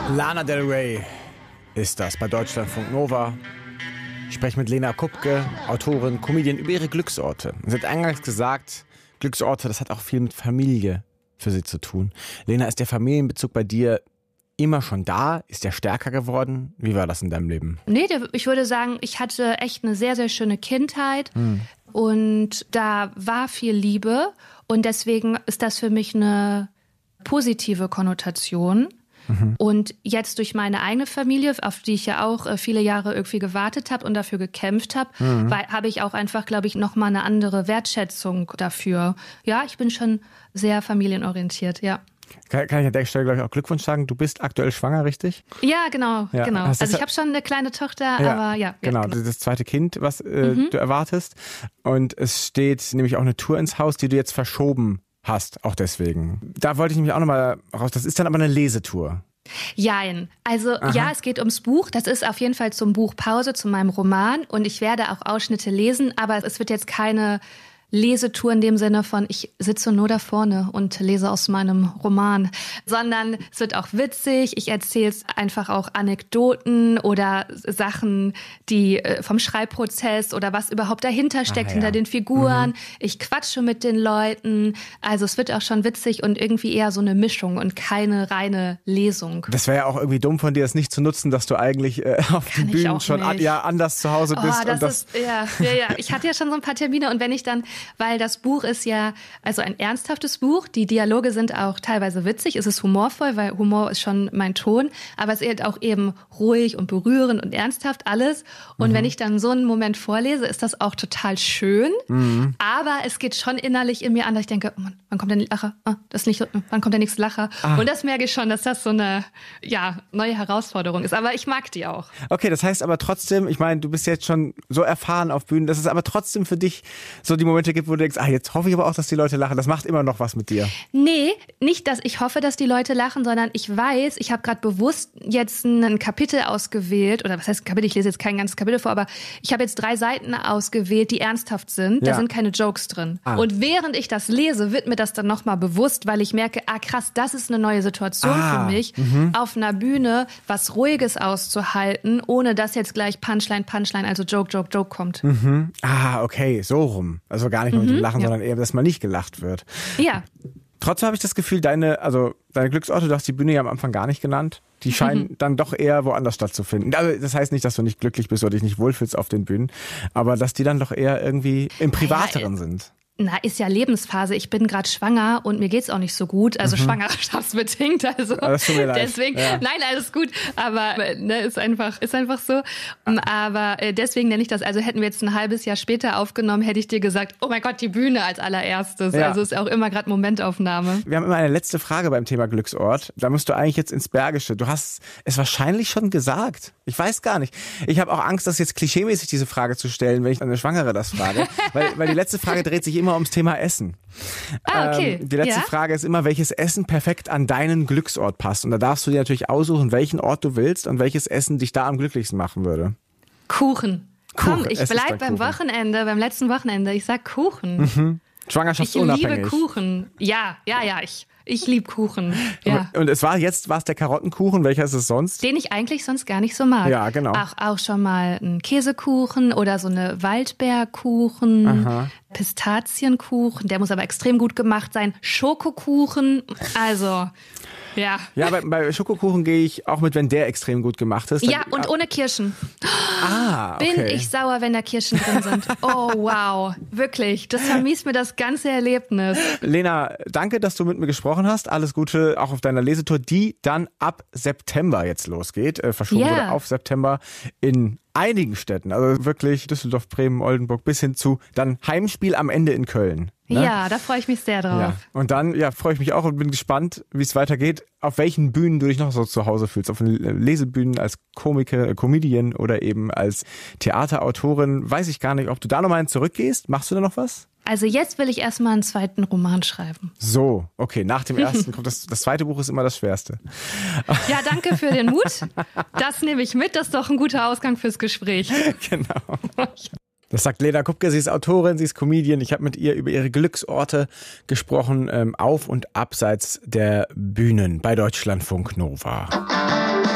Lana Del Rey ist das bei Deutschlandfunk Nova. Ich spreche mit Lena Kupke, Autorin, Comedian, über ihre Glücksorte. Sie hat eingangs gesagt, Glücksorte, das hat auch viel mit Familie für sie zu tun. Lena, ist der Familienbezug bei dir immer schon da? Ist der stärker geworden? Wie war das in deinem Leben? Nee, ich würde sagen, ich hatte echt eine sehr, sehr schöne Kindheit. Und da war viel Liebe. Und deswegen ist das für mich eine positive Konnotation. Und jetzt durch meine eigene Familie, auf die ich ja auch viele Jahre irgendwie gewartet habe und dafür gekämpft habe, habe ich auch einfach, glaube ich, nochmal eine andere Wertschätzung dafür. Ja, ich bin schon sehr familienorientiert, ja. Kann ich an der Stelle, glaube ich, auch Glückwunsch sagen? Du bist aktuell schwanger, richtig? Ja, genau. Ja. Genau. Also ich habe schon eine kleine Tochter, aber ja. Genau, das zweite Kind, was du erwartest. Und es steht nämlich auch eine Tour ins Haus, die du jetzt verschoben hast, auch deswegen. Da wollte ich nämlich auch nochmal raus. Das ist dann aber eine Lesetour. Jein. Also ja, es geht ums Buch. Das ist auf jeden Fall zum Buch Pause, zu meinem Roman. Und ich werde auch Ausschnitte lesen, aber es wird jetzt keine Lesetour in dem Sinne von, ich sitze nur da vorne und lese aus meinem Roman, sondern es wird auch witzig. Ich erzähle einfach auch Anekdoten oder Sachen, die vom Schreibprozess oder was überhaupt dahinter steckt, hinter den Figuren. Ich quatsche mit den Leuten. Also es wird auch schon witzig und irgendwie eher so eine Mischung und keine reine Lesung. Das wäre ja auch irgendwie dumm von dir, das nicht zu nutzen, dass du eigentlich auf den Bühnen schon anders zu Hause bist. Ich hatte ja schon so ein paar Termine und wenn ich dann, weil das Buch ist ja also ein ernsthaftes Buch, die Dialoge sind auch teilweise witzig, es ist humorvoll, weil Humor ist schon mein Ton, aber es ist auch eben ruhig und berührend und ernsthaft alles. Und wenn ich dann so einen Moment vorlese, ist das auch total schön, aber es geht schon innerlich in mir an, dass ich denke, oh Mann, wann kommt der Lacher? Wann kommt der nächste Lacher? Und das merke ich schon, dass das so eine neue Herausforderung ist, aber ich mag die auch. Okay, das heißt aber trotzdem, ich meine, du bist jetzt schon so erfahren auf Bühnen, dass es aber trotzdem für dich so die Momente gibt, wo du denkst, jetzt hoffe ich aber auch, dass die Leute lachen. Das macht immer noch was mit dir. Nee, nicht, dass ich hoffe, dass die Leute lachen, sondern ich weiß, ich habe gerade bewusst jetzt ein Kapitel ausgewählt, oder was heißt Kapitel, ich lese jetzt kein ganzes Kapitel vor, aber ich habe jetzt 3 Seiten ausgewählt, die ernsthaft sind. Da sind keine Jokes drin. Und während ich das lese, wird mir das dann nochmal bewusst, weil ich merke, krass, das ist eine neue Situation für mich, auf einer Bühne was Ruhiges auszuhalten, ohne dass jetzt gleich Punchline, also Joke kommt. Okay, so rum. Also gar nicht nur mit dem Lachen, sondern eher, dass mal nicht gelacht wird. Ja. Trotzdem habe ich das Gefühl, deine Glücksorte, du hast die Bühne ja am Anfang gar nicht genannt, die scheinen dann doch eher woanders stattzufinden. Also das heißt nicht, dass du nicht glücklich bist oder dich nicht wohlfühlst auf den Bühnen, aber dass die dann doch eher irgendwie im Privateren sind. Ist ja Lebensphase. Ich bin gerade schwanger und mir geht's auch nicht so gut. Also schwangerschaftsbedingt. Also das tut mir leid. Deswegen, nein, alles gut. Aber ist einfach so. Aber deswegen nenne ich das. Also hätten wir jetzt ein halbes Jahr später aufgenommen, hätte ich dir gesagt, oh mein Gott, die Bühne als allererstes. Ja. Also ist auch immer gerade Momentaufnahme. Wir haben immer eine letzte Frage beim Thema Glücksort. Da musst du eigentlich jetzt ins Bergische. Du hast es wahrscheinlich schon gesagt. Ich weiß gar nicht. Ich habe auch Angst, das jetzt klischeemäßig diese Frage zu stellen, wenn ich eine Schwangere das frage. weil die letzte Frage dreht sich immer ums Thema Essen. Okay. Die letzte Frage ist immer, welches Essen perfekt an deinen Glücksort passt. Und da darfst du dir natürlich aussuchen, welchen Ort du willst und welches Essen dich da am glücklichsten machen würde. Kuchen. Komm, ich bleib beim Wochenende, beim letzten Wochenende. Ich sag Kuchen. Schwangerschaftsunabhängig. Ich liebe Kuchen. Ja, ich liebe Kuchen. Ja. Und war es der Karottenkuchen, welcher ist es sonst? Den ich eigentlich sonst gar nicht so mag. Ja, genau. Auch schon mal einen Käsekuchen oder so eine Waldbeerkuchen, Pistazienkuchen, der muss aber extrem gut gemacht sein. Schokokuchen, also... Ja, bei Schokokuchen gehe ich auch mit, wenn der extrem gut gemacht ist. Ja, und ohne Kirschen. Okay. Bin ich sauer, wenn da Kirschen drin sind. Oh, wow. Wirklich. Das vermiest mir das ganze Erlebnis. Lena, danke, dass du mit mir gesprochen hast. Alles Gute auch auf deiner Lesetour, die dann ab September jetzt losgeht. Verschoben wurde auf September in einigen Städten. Also wirklich Düsseldorf, Bremen, Oldenburg bis hin zu dann Heimspiel am Ende in Köln. Ne? Ja, da freue ich mich sehr drauf. Ja. Und dann freue ich mich auch und bin gespannt, wie es weitergeht. Auf welchen Bühnen du dich noch so zu Hause fühlst. Auf den Lesebühnen als Comedian oder eben als Theaterautorin. Weiß ich gar nicht, ob du da nochmal zurückgehst. Machst du da noch was? Also jetzt will ich erstmal einen zweiten Roman schreiben. So, okay. Nach dem ersten kommt das zweite Buch ist immer das Schwerste. Ja, danke für den Mut. Das nehme ich mit. Das ist doch ein guter Ausgang fürs Gespräch. Genau. Das sagt Lena Kupke, sie ist Autorin, sie ist Comedian. Ich habe mit ihr über ihre Glücksorte gesprochen, auf und abseits der Bühnen bei Deutschlandfunk Nova.